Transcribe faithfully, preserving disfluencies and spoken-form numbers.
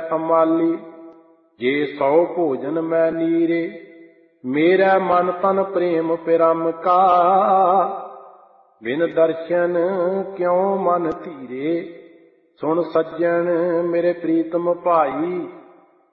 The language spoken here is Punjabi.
ਸੰਭਾਲੀ। ਜੇ ਸੌ ਭੋਜਨ ਮੈਂ ਨੀਰੇ, ਮੇਰਾ ਮਨ ਤਨ ਪ੍ਰੇਮ ਪਿਰਮ ਕਾ। ਬਿਨ ਦਰਸ਼ਨ ਕਿਉ ਮਨ ਧੀਰੇ, ਸੁਣ ਸੱਜਣ ਮੇਰੇ ਪ੍ਰੀਤਮ ਭਾਈ।